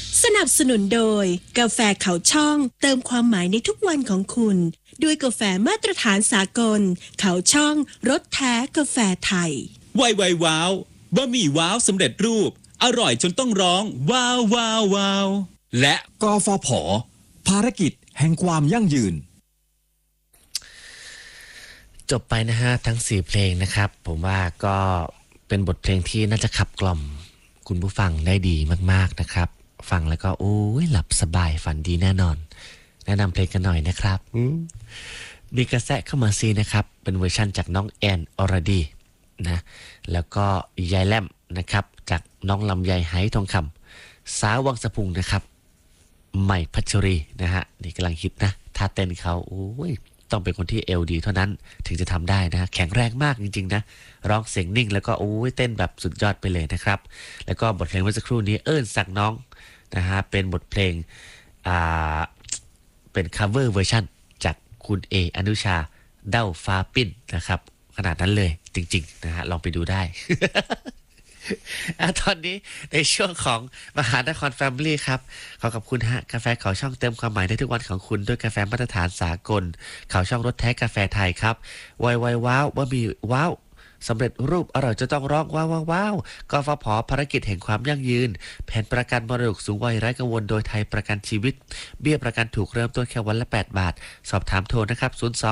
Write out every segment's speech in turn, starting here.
สนับสนุนโดยกาแฟเขาช่องเติมความหมายในทุกวันของคุณด้วยกาแฟมาตรฐานสากลเขาช่องรสแท้กาแฟไทยไวว้าวบะหมี่ว้าวสำเร็จรูปอร่อยจนต้องร้องว้าวว้าวว้าวและกฟผ.ภารกิจแห่งความยั่งยืนจบไปนะฮะทั้ง4เพลงนะครับผมว่าก็เป็นบทเพลงที่น่าจะขับกล่อมคุณผู้ฟังได้ดีมากๆนะครับฟังแล้วก็โอ้ยหลับสบายฝันดีแน่นอนแนะนำเพลงกันหน่อยนะครับมีกระแสเข้ามาซีนะครับเป็นเวอร์ชั่นจากน้องแอนอรดีนะแล้วก็ยายแลมนะครับจากน้องลำไยไหทองคำสาววังสะพุงนะครับใหม่พัชรีนะฮะนี่กำลังฮิตนะท่าเต้นเขาโอ้ยต้องเป็นคนที่เอวดีเท่านั้นถึงจะทำได้นะแข็งแรงมากจริงๆนะร้องเสียงนิ่งแล้วก็โอ้ยเต้นแบบสุดยอดไปเลยนะครับแล้วก็บทเพลงเมื่อสักครู่นี้สักน้องนะฮะเป็นบทเพลงเป็น cover version จากคุณเออนุชาเด้าฟ้าปิ้นนะครับขนาดนั้นเลยจริงๆนะฮะลองไปดูได้ ตอนนี้ในช่วงของมหานครแฟมิลี่ครับขอขอบคุณฮะกาแฟเขาช่องเติมความหมายในทุกวันของคุณด้วยกาแฟมาตรฐานสากลเขาช่องรสแท้กาแฟไทยครับไวว้าวบะหมี่ว้าวสำเร็จรูปอร่อยจะต้องร้องว้าวว้าวกฟผ.ภารกิจแห่งความยั่งยืนแผนประกันมรดกสูงวัยไร้กังวลโดยไทยประกันชีวิตเบี้ยประกันถูกเริ่มต้นแค่วันละ8 บาทสอบถามโทรนะครับ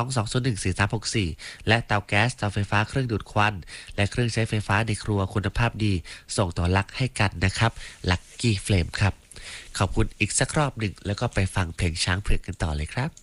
02-201-4364และเตาแก๊สเตาไฟฟ้าเครื่องดูดควันและเครื่องใช้ไฟฟ้าในครัวคุณภาพดีส่งต่อลักให้กันนะครับลักกี้เฟลมครับขอบคุณอีกสักรอบหนึ่งแล้วก็ไปฟังเพลงช้างเผือกกันต่อเลยครับ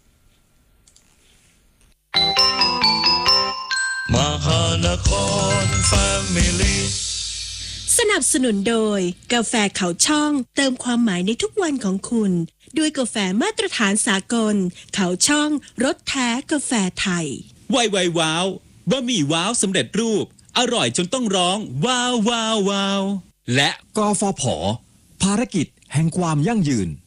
มหานครแฟมิลี่สนับสนุนโดยกาแฟเขาช่องเติมความหมายในทุกวันของคุณด้วยกาแฟมาตรฐานสากลเขาช่องรสแท้กาแฟไทยไวว้าวบะหมี่ว้าวสำเร็จรูปอร่อยจนต้องร้องว้าวว้าวว้าวและกฟผ.ภารกิจแห่งความยั่งยืน